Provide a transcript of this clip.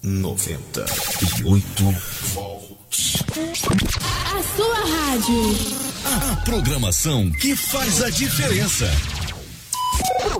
98 volts. A sua rádio. A programação que faz a diferença.